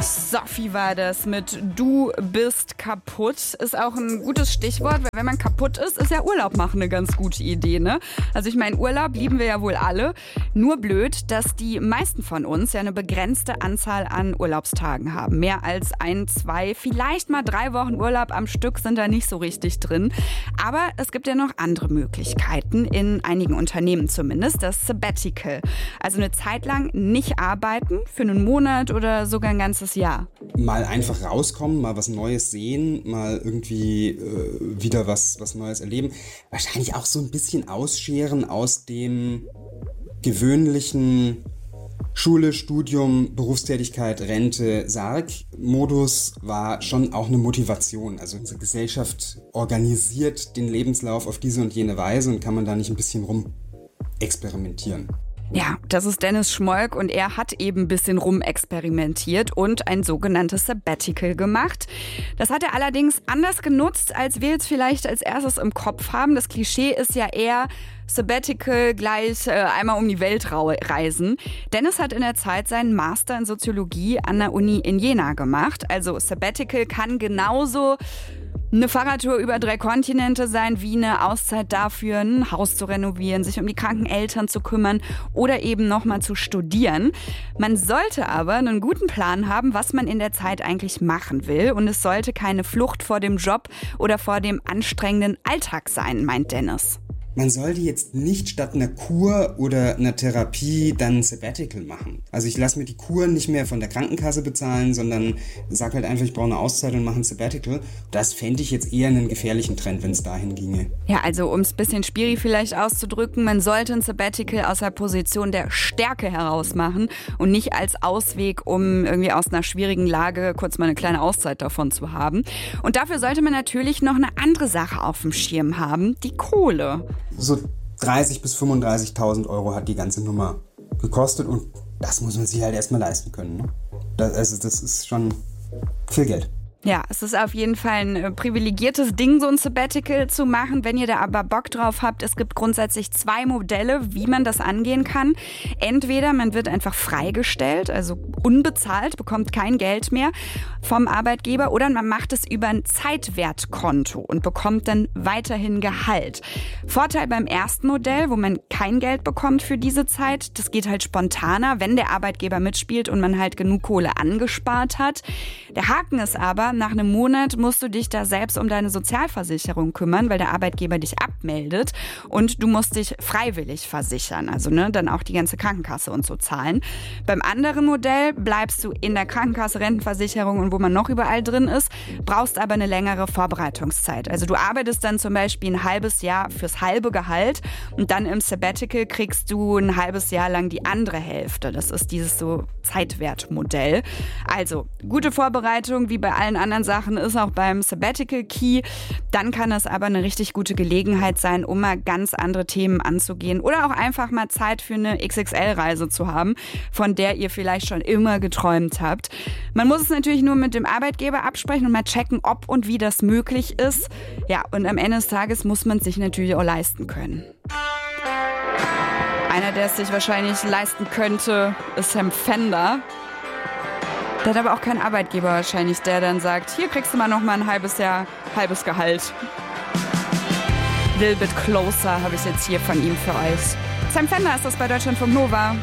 Sophie war das mit Du bist kaputt. Ist auch ein gutes Stichwort, weil wenn man kaputt ist, ist ja Urlaub machen eine ganz gute Idee, ne? Also ich meine, Urlaub lieben wir ja wohl alle. Nur blöd, dass die meisten von uns ja eine begrenzte Anzahl an Urlaubstagen haben. Mehr als 1, 2, vielleicht mal 3 Wochen Urlaub am Stück sind da nicht so richtig drin. Aber es gibt ja noch andere Möglichkeiten, in einigen Unternehmen zumindest, das Sabbatical. Also eine Zeit lang nicht arbeiten, für einen Monat oder sogar ein ganzes Jahr. Mal einfach rauskommen, mal was Neues sehen, mal irgendwie wieder was Neues erleben. Wahrscheinlich auch so ein bisschen ausscheren aus dem gewöhnlichen Schule, Studium, Berufstätigkeit, Rente, Sarg-Modus war schon auch eine Motivation. Also unsere Gesellschaft organisiert den Lebenslauf auf diese und jene Weise und kann man da nicht ein bisschen rum experimentieren. Ja, das ist Dennis Schmolk und er hat eben ein bisschen rumexperimentiert und ein sogenanntes Sabbatical gemacht. Das hat er allerdings anders genutzt, als wir jetzt vielleicht als erstes im Kopf haben. Das Klischee ist ja eher Sabbatical gleich einmal um die Welt reisen. Dennis hat in der Zeit seinen Master in Soziologie an der Uni in Jena gemacht. Also Sabbatical kann genauso eine Fahrradtour über 3 Kontinente sein, wie eine Auszeit dafür, ein Haus zu renovieren, sich um die kranken Eltern zu kümmern oder eben nochmal zu studieren. Man sollte aber einen guten Plan haben, was man in der Zeit eigentlich machen will. Und es sollte keine Flucht vor dem Job oder vor dem anstrengenden Alltag sein, meint Dennis. Man sollte jetzt nicht statt einer Kur oder einer Therapie dann ein Sabbatical machen. Also ich lasse mir die Kur nicht mehr von der Krankenkasse bezahlen, sondern sage halt einfach, ich brauche eine Auszeit und mache ein Sabbatical. Das fände ich jetzt eher einen gefährlichen Trend, wenn es dahin ginge. Ja, also um es ein bisschen schwierig vielleicht auszudrücken, man sollte ein Sabbatical aus der Position der Stärke heraus machen und nicht als Ausweg, um irgendwie aus einer schwierigen Lage kurz mal eine kleine Auszeit davon zu haben. Und dafür sollte man natürlich noch eine andere Sache auf dem Schirm haben, die Kohle. So 30.000 bis 35.000 Euro hat die ganze Nummer gekostet und das muss man sich halt erstmal leisten können. Ne? Das ist schon viel Geld. Ja, es ist auf jeden Fall ein privilegiertes Ding, so ein Sabbatical zu machen. Wenn ihr da aber Bock drauf habt, es gibt grundsätzlich 2 Modelle, wie man das angehen kann. Entweder man wird einfach freigestellt, also unbezahlt, bekommt kein Geld mehr vom Arbeitgeber, oder man macht es über ein Zeitwertkonto und bekommt dann weiterhin Gehalt. Vorteil beim ersten Modell, wo man kein Geld bekommt für diese Zeit, das geht halt spontaner, wenn der Arbeitgeber mitspielt und man halt genug Kohle angespart hat. Der Haken ist aber, nach einem Monat musst du dich da selbst um deine Sozialversicherung kümmern, weil der Arbeitgeber dich abmeldet und du musst dich freiwillig versichern, also dann auch die ganze Krankenkasse und so zahlen. Beim anderen Modell bleibst du in der Krankenkasse, Rentenversicherung und wo man noch überall drin ist, brauchst aber eine längere Vorbereitungszeit. Also du arbeitest dann zum Beispiel ein halbes Jahr fürs halbe Gehalt und dann im Sabbatical kriegst du ein halbes Jahr lang die andere Hälfte. Das ist dieses so Zeitwertmodell. Also gute Vorbereitung wie bei allen anderen Sachen ist auch beim Sabbatical Key. Dann kann es aber eine richtig gute Gelegenheit sein, um mal ganz andere Themen anzugehen oder auch einfach mal Zeit für eine XXL-Reise zu haben, von der ihr vielleicht schon immer geträumt habt. Man muss es natürlich nur mit dem Arbeitgeber absprechen und mal checken, ob und wie das möglich ist. Ja, und am Ende des Tages muss man es sich natürlich auch leisten können. Einer, der es sich wahrscheinlich leisten könnte, ist Sam Fender. Der hat aber auch keinen Arbeitgeber wahrscheinlich, der dann sagt, hier kriegst du mal noch mal ein halbes Jahr, halbes Gehalt. Little Bit Closer habe ich jetzt hier von ihm für euch. Sam Fender ist das bei Deutschlandfunk Nova.